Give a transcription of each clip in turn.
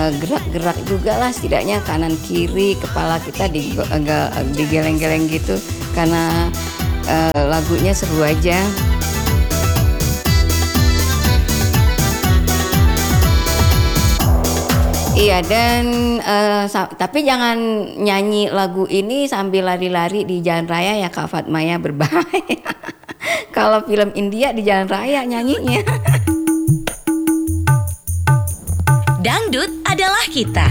gerak-gerak juga lah setidaknya kanan kiri, kepala kita digeleng-geleng gitu karena lagunya seru aja. Iya, dan tapi jangan nyanyi lagu ini sambil lari-lari di jalan raya ya Kak Fatmaya, berbahaya. Kalau film India di jalan raya nyanyinya. Dangdut adalah kita.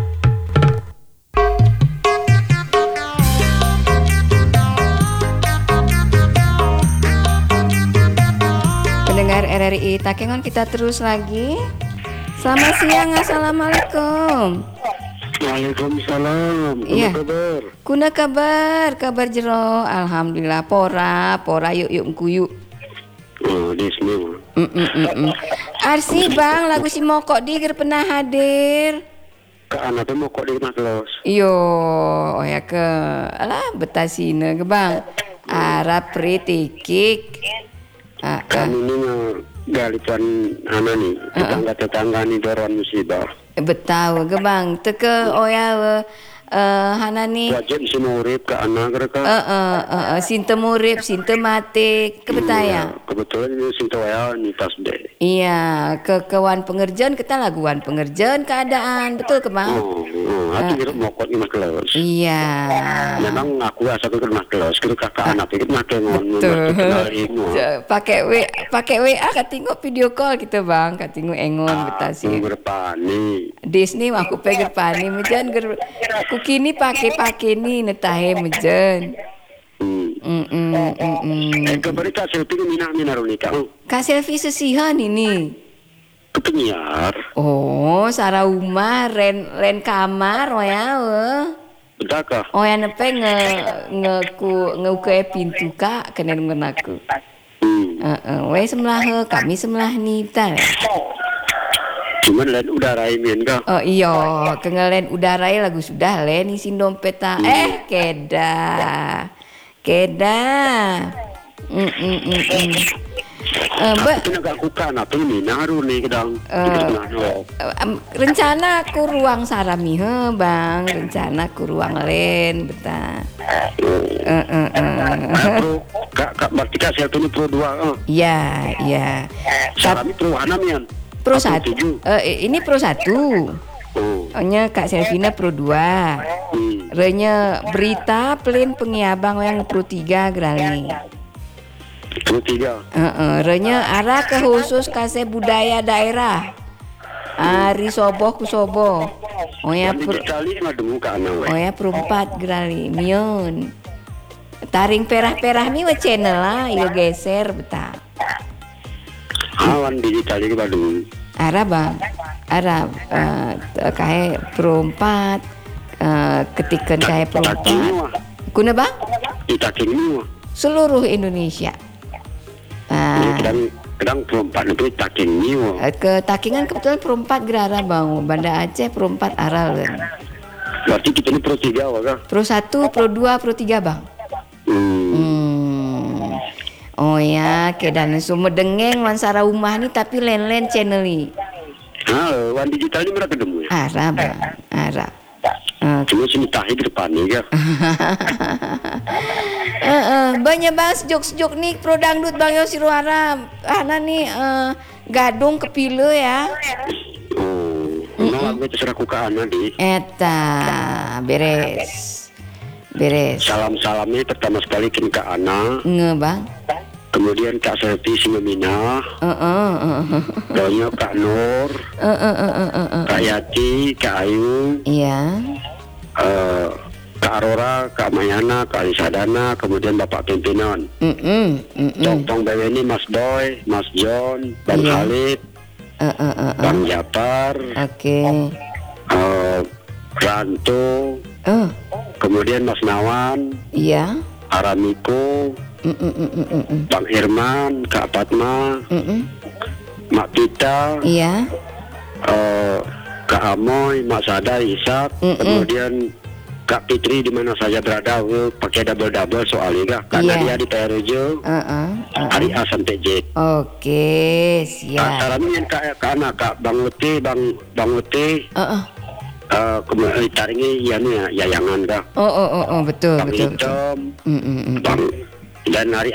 Pendengar RRI Takengon, kita terus lagi. Selamat siang, assalamualaikum. Waalaikumsalam. Iya. Kabar? Kuna kabar jero. Alhamdulillah, pora yuk kuyu. Oh, di sini. Arsi bang, lagu si Mokok Diger pernah hadir. Ke anaknya mau kok di Maklos. Yo, oh ya ke alah betasina ke bang. Arab pritikik. Kami ini galipan nih, tetangga nih doron musibah. Betau ke bang, teke oya hanani. Wajib si murid ke anak mereka. Sinte murip, sinte mati, kebetaya. Kebetulan ini si toya nih pas deh. Iya, kewan pengerjaan kita laguan pengerjaan keadaan, betul ke bang? Aku kira mau kok di Maklos. Iya. Memang aku asa ke Maklos, kira kakak anak itu makengon. Pakai WA katingo video call kita bang, katingo engon betasi. Berpani. Disney aku peger pani mejan aku kini pakai nih netahe mejan. Kembali Kak Selfie minah runika. Kak Selfie sesihan ini. Penyiar. Oh, Sarauma ren kamar ya. Betaka. Oh ya nepe ngeuke pintu Kak kenen ngenaku. We sebelah kami sebelah nita. Cuman len udara imin Kak. Oh iya, kengelen udara lagu sudah len isin dompeta. Keda. Mbak, aku kan atau ini naruh nih kedang. Rencana ku ruang sarami bang, rencana ku ruang len beta. Kak berarti Kak saya tuh pro 2. Iya. Sarami pro 6 Pro 1. Ini pro 1. Nya Kak Selvina pro 2. Renya berita pelin pengiabang yang pro 3 gerali. Pro 3. Renya arah ke khusus kase budaya daerah. Ari soboh ku soboh. Oh ya pro 4 gerali. Mion. Taring perah-perah mi we channel lah, iyo geser beta. Awan digital ini Bandung. Arab kayak pro 4 ketikan kayak pro 4. Kuna bang? Itaking ini Seluruh Indonesia. Kadang pro 4 itu taking ini. Ke Takingan kebetulan pro 4 gerara bang. Banda Aceh pro 4 aral. Berarti kita ini pro 3 waga. Pro 1, pro 2, pro 3 bang. Oh ya, kedan semua dengeng wan Saraumah nih tapi len channel ni. Wan digital ni berapa demu ya? Arab. Cuma sini tahi di depan ni ya. Banyak bahas sejuk nih pro dangdut Bang Yosi Ruara. Nih gadung kepile ya. Nah, itu seraku ke anak di. Eta beres. Salam-salamnya pertama sekali ke anak. Bang. Kemudian Kak Selvi Singemina, doanya Kak Nur, Kak Yati, Kak Ayu, iya, Kak Aurora, Kak Mayana, Kak Alisadana, kemudian Bapak Pimpinan, Tong Beweni, Mas Boy, Mas John, Bang Khalid, Bang Japar, Ranto, kemudian Mas Nawan, iya, Aramiko, Bang Irman, Kak Fatma, Mak Pita, iya, Kak Amoy, Mak Sada, Ishak, kemudian Kak Fitri di mana saja berada, pakai double soalnya kak. Karena dia di PRJ. Hari A sampai J. Oke, siap. Salamnya kak anak kak Bang Uti, Bang Uti. Kemudian taringnya yayangan kak. Betul Bang betul. Hitam, Bang dan hari